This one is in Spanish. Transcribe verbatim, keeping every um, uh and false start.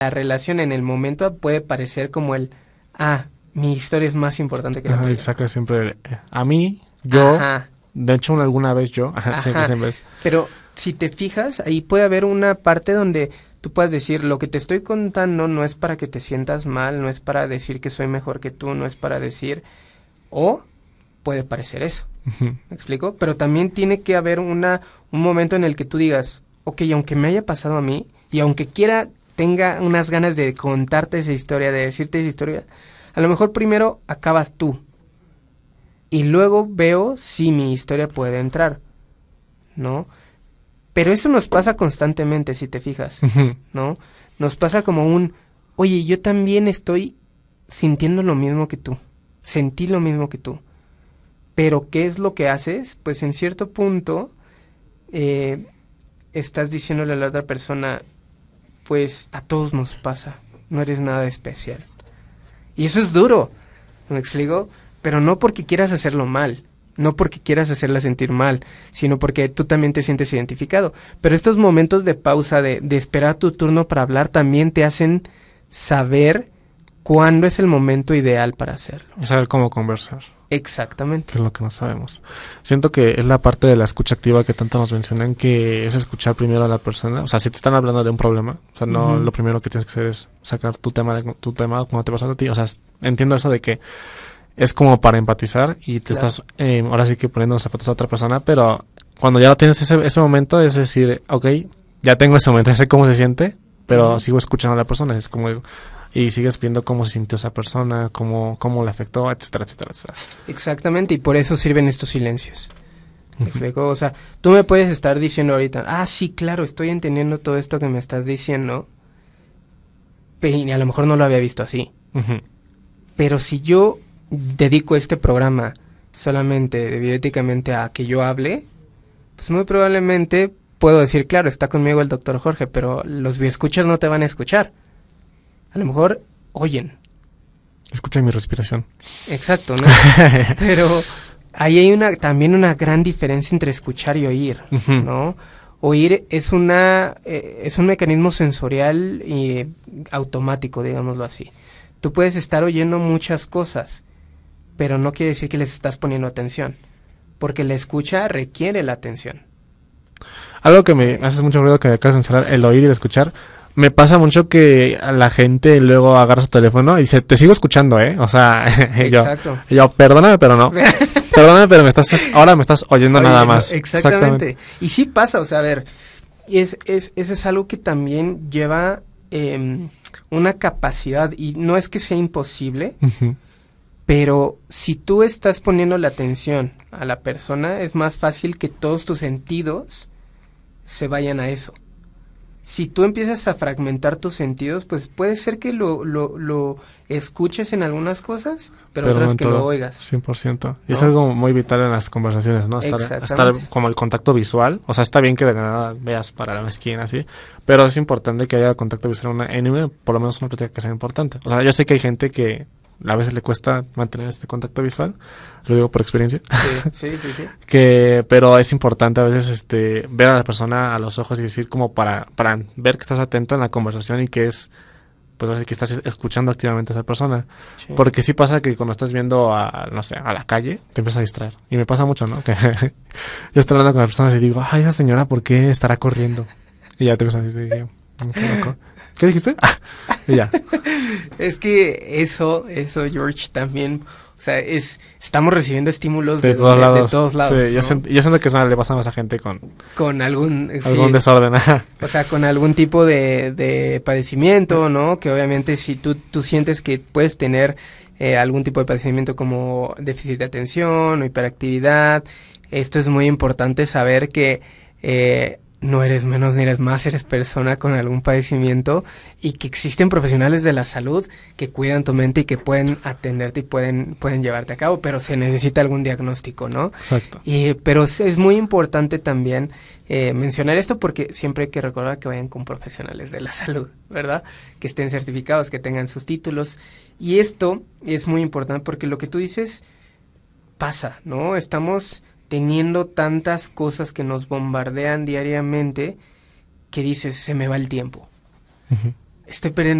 la relación en el momento puede parecer como el, ah, mi historia es más importante que la tuya. Y saca siempre el, a mí, yo, ajá. De hecho alguna vez yo, ajá, siempre, siempre es. Pero si te fijas, ahí puede haber una parte donde tú puedas decir, lo que te estoy contando no es para que te sientas mal, no es para decir que soy mejor que tú, no es para decir, o puede parecer eso, uh-huh. ¿Me explico? Pero también tiene que haber una un momento en el que tú digas, ok, aunque me haya pasado a mí, y aunque quiera, tenga unas ganas de contarte esa historia, de decirte esa historia, a lo mejor primero acabas tú, y luego veo si mi historia puede entrar, ¿no? Pero eso nos pasa constantemente, si te fijas, uh-huh. ¿no? Nos pasa como un, oye, yo también estoy sintiendo lo mismo que tú, sentí lo mismo que tú, pero ¿qué es lo que haces? Pues en cierto punto eh, estás diciéndole a la otra persona, pues a todos nos pasa, no eres nada especial. Y eso es duro, ¿me explico? Pero no porque quieras hacerlo mal, no porque quieras hacerla sentir mal, sino porque tú también te sientes identificado. Pero estos momentos de pausa, de, de esperar tu turno para hablar, también te hacen saber cuándo es el momento ideal para hacerlo. Saber cómo conversar. Exactamente. Que es lo que no sabemos. Siento que es la parte de la escucha activa que tanto nos mencionan, que es escuchar primero a la persona. O sea, si te están hablando de un problema, o sea, no, uh-huh. Lo primero que tienes que hacer es sacar tu tema, de, tu tema cuando te pasa a ti. O sea, entiendo eso de que es como para empatizar y te claro. estás eh, ahora sí que poniendo los zapatos a otra persona, pero cuando ya tienes ese, ese momento es decir, ok, ya tengo ese momento, ya sé cómo se siente, pero uh-huh. sigo escuchando a la persona, es como digo, y sigues viendo cómo se sintió esa persona, cómo, cómo le afectó, etcétera, etcétera, etcétera. Exactamente, y por eso sirven estos silencios. ¿Me explico? O sea, tú me puedes estar diciendo ahorita, ah, sí, claro, estoy entendiendo todo esto que me estás diciendo, y a lo mejor no lo había visto así. Uh-huh. Pero si yo dedico este programa solamente, evidentemente, a que yo hable, pues muy probablemente puedo decir, claro, está conmigo el doctor Jorge, pero los escuchas no te van a escuchar. A lo mejor oyen. Escucha mi respiración. Exacto, ¿no? Pero ahí hay una también una gran diferencia entre escuchar y oír, uh-huh. ¿no? Oír es una eh, es un mecanismo sensorial y eh, automático, digámoslo así. Tú puedes estar oyendo muchas cosas, pero no quiere decir que les estás poniendo atención, porque la escucha requiere la atención. Algo que me hace mucho ruido que acabas de mencionar, el oír y el escuchar. Me pasa mucho que la gente luego agarra su teléfono y dice, te sigo escuchando, ¿eh? O sea, Exacto. yo, yo, perdóname, pero no. Perdóname, pero me estás, ahora me estás oyendo Oye, nada más. No, exactamente. exactamente. Y sí pasa, o sea, a ver, es, es, eso es algo que también lleva eh, una capacidad, y no es que sea imposible, uh-huh. pero si tú estás poniendo la atención a la persona, es más fácil que todos tus sentidos se vayan a eso. Si tú empiezas a fragmentar tus sentidos, pues puede ser que lo, lo, lo escuches en algunas cosas, pero, pero otras no que todo, lo oigas. cien por ciento. Y ¿no? Es algo muy vital en las conversaciones, ¿no? Estar, estar como el contacto visual. O sea, está bien que de nada veas para la esquina, así, pero es importante que haya contacto visual, una, en por lo menos una práctica que sea importante. O sea, yo sé que hay gente que a veces le cuesta mantener este contacto visual, lo digo por experiencia. Sí, sí, sí, sí. que, pero es importante a veces este ver a la persona a los ojos y decir como para, para ver que estás atento en la conversación y que es, pues que estás escuchando activamente a esa persona. Sí. Porque sí pasa que cuando estás viendo a, no sé, a la calle, te empiezas a distraer. Y me pasa mucho, ¿no? Que yo estoy hablando con las personas y digo, ay, esa señora, ¿por qué estará corriendo? Y ya te empiezas a decir, loco. ¿Qué dijiste? Y ya. Es que eso, eso, George, también, o sea, es estamos recibiendo estímulos de, de, todos, de, lados. de todos lados. Sí, ¿no? yo, siento, yo siento que eso le pasa más a gente con... Con algún... Algún sí, desorden. O sea, con algún tipo de, de padecimiento, ¿no? Que obviamente si tú, tú sientes que puedes tener eh, algún tipo de padecimiento como déficit de atención o hiperactividad, esto es muy importante saber que... Eh, no eres menos ni eres más, eres persona con algún padecimiento y que existen profesionales de la salud que cuidan tu mente y que pueden atenderte y pueden pueden llevarte a cabo, pero se necesita algún diagnóstico, ¿no? Exacto. Y, pero es muy importante también eh, mencionar esto porque siempre hay que recordar que vayan con profesionales de la salud, ¿verdad? Que estén certificados, que tengan sus títulos. Y esto es muy importante porque lo que tú dices pasa, ¿no? Estamos... teniendo tantas cosas que nos bombardean diariamente que dices, se me va el tiempo. Uh-huh. estoy perdiendo